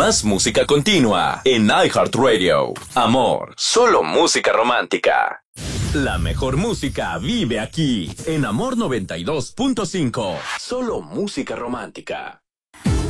Más música continua en iHeartRadio. Amor, solo música romántica. La mejor música vive aquí en Amor 92.5. Solo música romántica.